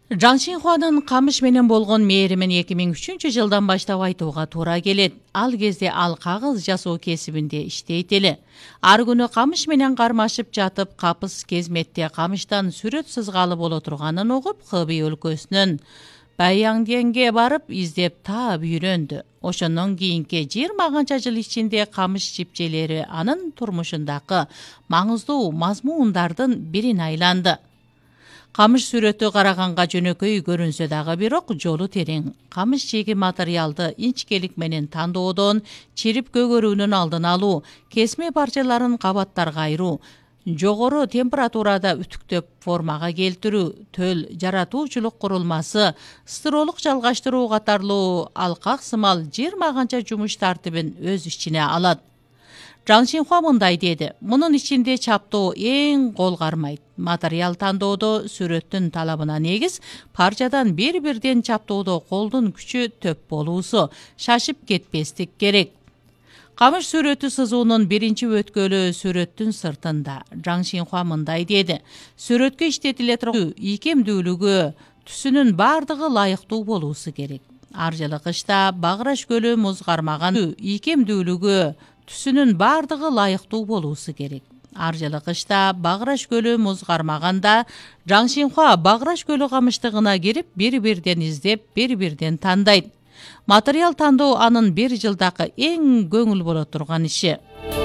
Жан Шинхуанын камыш менен болгон мээримин 2003-жылдан баштап айтууга туура келет. Ал кезде ал кагыз жасоо кесибинде иштейт эле. Ар күнү камыш менен кармашып жатып, капыс кезметте камыштан сүрөт сызгалы боло турганын угуп, Хэби өлкөсүнүн Баяңденге барып издеп таап үйрөндү. Ошондон кийинки 20 канча жыл ичинде камыш чипчелери анын турмушундагы маңыздуу мазмундардын бирин айланды. Камыш сүрөтү караганга жөнөкөй көрүнсө дагы бирок жолу терең. Камыш чеги материалды инчкелик менен тандоодон, чирип көгөрүүнүн алдын алуу, кесме парчаларын кабаттарга айыруу, жогору температурада үтүктөп формага келтирүү, төл жаратуучулук курулмасы, стыролук жалгаштыруу катарлуу алкак сымал 20 канча жумуш тартибин өз ичине алат. Жан Шинхуа мындай деди: мунун ичинде чаптоо эң кол кармайт. Материал тандоодо сүрөттүн талабына негиз парчадан бир-бирден чаптоодо колдун күчү төп болуусу, шашып кетпестик керек. Камыш сүрөтү сызуунун биринчи өткөлү сүрөттүн сыртында. Жан Шинхуа мындай деди: сүрөткө иштетиле турган ийкемдүүлүгү, түсүнүн бардыгы ылайыктуу болуусу керек. Ар жылы кышта Баграш көлү муз кармаган ийкемдүүлүгү, түсүнүн бардыгы ылайыктуу болуусу керек. Ар жылы кышта Баграш көлү муз кармаганда Жан Шинхуа Баграш көлү камыштыгына кирип, бир-бирден издеп, бир-бирден тандайт. Материал тандоо анын 1 жылдагы эң көңүл боло турган иши.